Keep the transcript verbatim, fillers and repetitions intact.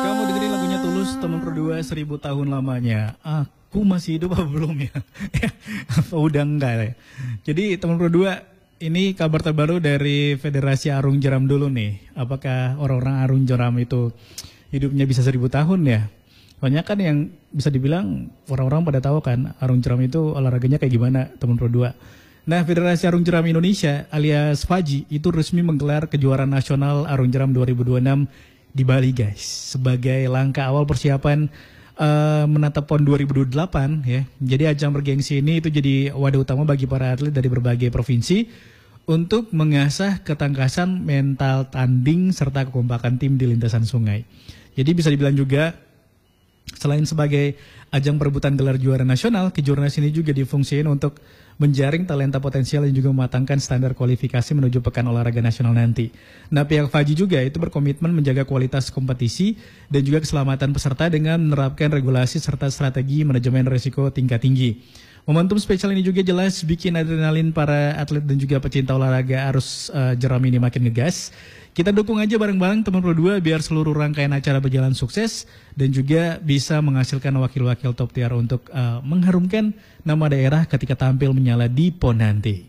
Kamu dengerin lagunya Tulus, teman berdua seribu tahun lamanya. Aku masih hidup apa belum ya? Apa udah enggak ya? Jadi teman berdua, ini kabar terbaru dari Federasi Arung Jeram dulu nih. Apakah orang-orang Arung Jeram itu hidupnya bisa seribu tahun ya? Banyak kan yang bisa dibilang orang-orang pada tahu kan Arung Jeram itu olahraganya kayak gimana, teman berdua. Nah, Federasi Arung Jeram Indonesia alias FAJI itu resmi menggelar kejuaraan nasional Arung Jeram dua ribu dua puluh enam di Bali guys. Sebagai langkah awal persiapan uh, menatap PON dua ribu dua puluh delapan ya. Jadi ajang bergengsi ini itu jadi wadah utama bagi para atlet dari berbagai provinsi untuk mengasah ketangkasan mental tanding serta kekompakan tim di lintasan sungai. Jadi bisa dibilang juga selain sebagai ajang perebutan gelar juara nasional, kejuaraan ini juga difungsikan untuk menjaring talenta potensial dan juga mematangkan standar kualifikasi menuju Pekan Olahraga Nasional nanti. Nah, pihak FAJI juga itu berkomitmen menjaga kualitas kompetisi dan juga keselamatan peserta dengan menerapkan regulasi serta strategi manajemen risiko tingkat tinggi. Momentum spesial ini juga jelas bikin adrenalin para atlet dan juga pecinta olahraga arus uh, jeram ini makin ngegas. Kita dukung aja bareng-bareng teman berdua biar seluruh rangkaian acara berjalan sukses dan juga bisa menghasilkan wakil-wakil top tier untuk uh, mengharumkan nama daerah ketika tampil menyala di PON nanti.